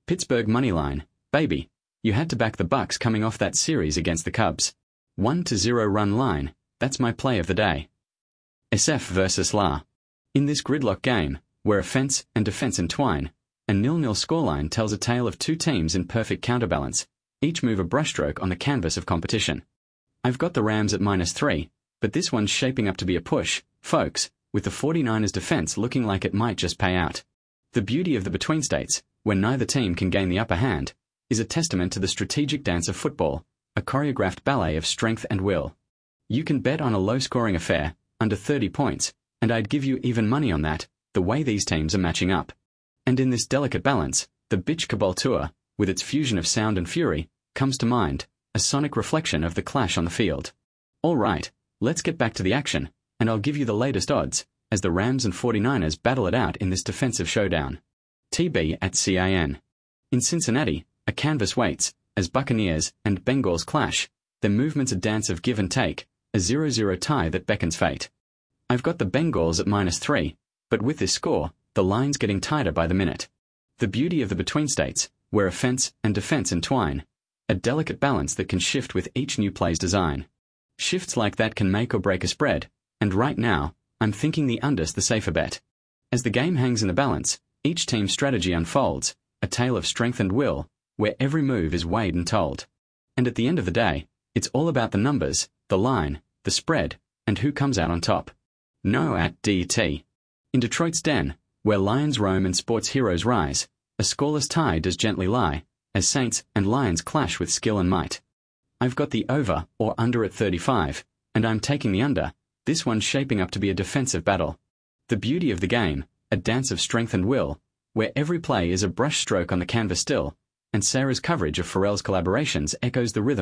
Pittsburgh moneyline, baby. You had to back the Bucks coming off that series against the Cubs. 1-0 run line, that's my play of the day. SF versus La. In this gridlock game, where offense and defense entwine, a 0-0 scoreline tells a tale of two teams in perfect counterbalance, each move a brushstroke on the canvas of competition. I've got the Rams at -3, but this one's shaping up to be a push, folks, with the 49ers defense looking like it might just pay out. The beauty of the between states, when neither team can gain the upper hand, is a testament to the strategic dance of football, a choreographed ballet of strength and will. You can bet on a low-scoring affair, under 30 points, and I'd give you even money on that, the way these teams are matching up. And in this delicate balance, the Bitch Cabal Tour, with its fusion of sound and fury, comes to mind, a sonic reflection of the clash on the field. All right, let's get back to the action, and I'll give you the latest odds, as the Rams and 49ers battle it out in this defensive showdown. TB at CIN. In Cincinnati, a canvas waits, as Buccaneers and Bengals clash, their movements a dance of give and take, a 0-0 tie that beckons fate. I've got the Bengals at -3, but with this score, the line's getting tighter by the minute. The beauty of the between states, where offense and defense entwine, a delicate balance that can shift with each new play's design. Shifts like that can make or break a spread, and right now, I'm thinking the under's the safer bet. As the game hangs in the balance, each team's strategy unfolds, a tale of strength and will, where every move is weighed and told. And at the end of the day, it's all about the numbers, the line, the spread, and who comes out on top. No at DT. In Detroit's den, where lions roam and sports heroes rise, a scoreless tie does gently lie, as Saints and Lions clash with skill and might. I've got the over or under at 35, and I'm taking the under, this one's shaping up to be a defensive battle. The beauty of the game, a dance of strength and will, where every play is a brush stroke on the canvas still, and Sarah's coverage of Pharrell's collaborations echoes the rhythm